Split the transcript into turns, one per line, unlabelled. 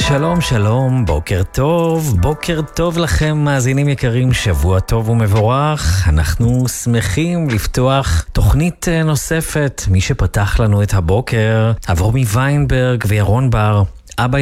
שלום שלום, בוקר טוב לכם מאזינים יקרים, שבוע טוב ומבורך. אנחנו שמחים לפתוח תוכנית נוספת. מי שפתח לנו את הבוקר, אברומי ויינברג וירון בר, אבא